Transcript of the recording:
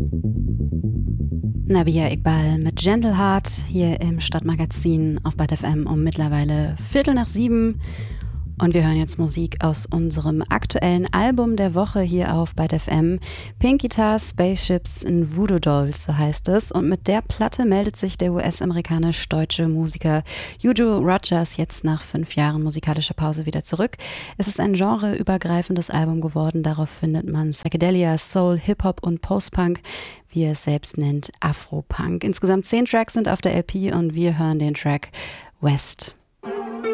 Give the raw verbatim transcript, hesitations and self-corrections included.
Nabihah Iqbal mit Gentle Heart hier im Stadtmagazin auf Byte F M um mittlerweile Viertel nach sieben. Und wir hören jetzt Musik aus unserem aktuellen Album der Woche hier auf Byte F M. Pink Guitar, Spaceships and Voodoo Dolls, so heißt es. Und mit der Platte meldet sich der U S-amerikanisch-deutsche Musiker Juju Rogers jetzt nach fünf Jahren musikalischer Pause wieder zurück. Es ist ein genreübergreifendes Album geworden. Darauf findet man Psychedelia, Soul, Hip-Hop und Post-Punk, wie er es selbst nennt, Afro-Punk. Insgesamt zehn Tracks sind auf der L P und wir hören den Track West.